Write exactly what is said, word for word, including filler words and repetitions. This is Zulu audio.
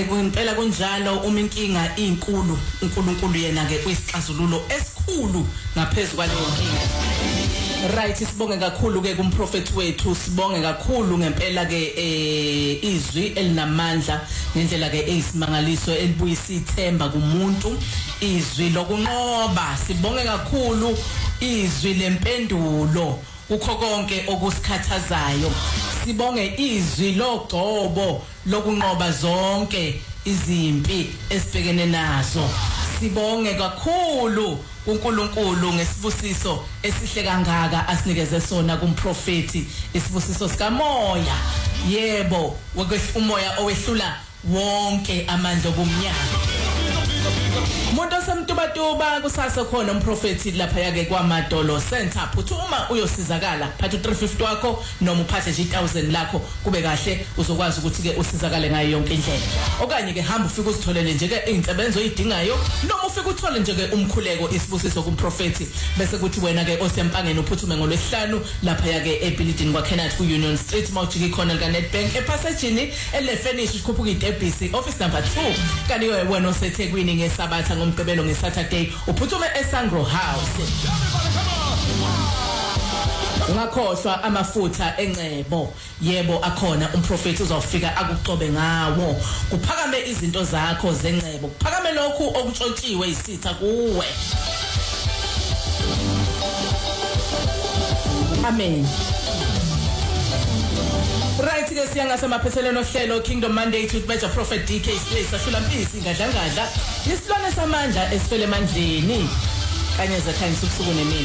Kumpela kunjalo uma inkinga inkulu uNkulunkulu yena ke kuyisixazululo esikhulu ngaphezulu kwaleyo nkinga. Right, sibonge kakhulu ke kumprofeti wethu, sibonge kakhulu ngempela ke eh izwi elinamandla ngendlela ke eyisimangaliso elibuyisa ithemba kumuntu, izwi lokunqoba. Sibonge kakhulu izwi lempendulo kukho konke okusikhathazayo. Sibonge izwi logcobo lokunqoba zonke izimpi esibhekene nazo. Sibonge kakhulu kuNkulunkulu ngesibusiso esihle kangaka asinikeze sona kumprofeti, isibusiso sikamoya. Yebo, umoya owehlula wonke amandla obumnyama. Umuntu osemtubatuba kusasa khona umprofeti lapha yake kwaMadolo Center. Phuthuma uyosizakala, phatha u three fifty wakho noma uphathe nje one thousand lakho, kube kahle uzokwazi ukuthi ke usizakale ngayo yonke indlela. Okanye ke hamba ufike uzitholele nje ke izinsebenzo oyidingayo, noma ufike uthole nje ke umkhuleko isibusiso kumprofeti, bese kuthi wena ke osempangeni uphuthume ngolwesihlanu lapha yake ebuilding kwaKenneth ku Union Street mawujike khona ka Nedbank epassagini elefinish ikhuphuka iDebisi office number two. Kanti wena oseThekwini ngeSabatha ngomgqibelo ngeSaturday uphuthume eSangro House. Ungakhohlwa amafutha eNcebo. Yebo akhona umprofeti uzofika akucobe ngawo. Kuphakame izinto zakho zeNcebo, kuphakame lokhu okutshotshiwe isitha kuwe. Amen. Right ke siyanga samaphethelweni ohlelo Kingdom Mandate with Major Prophet D K Space ashula mpisi ngadla ngadla isilwane samandla esifele emandleni kanye zakhanyisa ubusuku nemini.